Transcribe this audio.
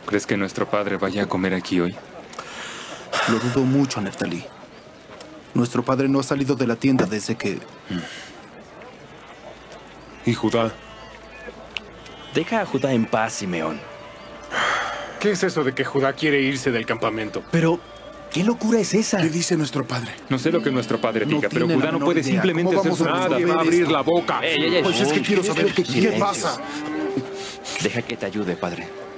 ¿Crees que nuestro padre vaya a comer aquí hoy? Lo dudo mucho, Neftalí. Nuestro padre no ha salido de la tienda desde que... ¿Y Judá? Deja a Judá en paz, Simeón. ¿Qué es eso de que Judá quiere irse del campamento? Pero, ¿qué locura es esa? ¿Qué dice nuestro padre? No sé lo que nuestro padre No diga, pero tiene la Judá no menor puede idea. simplemente ¿Cómo hacer su vamos a Nadie voluntad. va a abrir la boca. Ey, Pues es que quiero saber qué Silencio. pasa. Deja que te ayude, padre.